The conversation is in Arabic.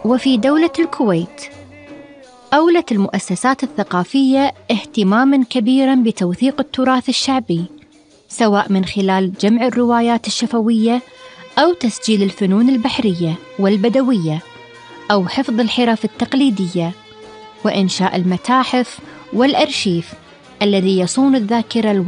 وفي دولة الكويت أولت المؤسسات الثقافية اهتماماً كبيراً بتوثيق التراث الشعبي، سواء من خلال جمع الروايات الشفوية أو تسجيل الفنون البحرية والبدوية أو حفظ الحرف التقليدية، وإنشاء المتاحف والأرشيف الذي يصون الذاكرة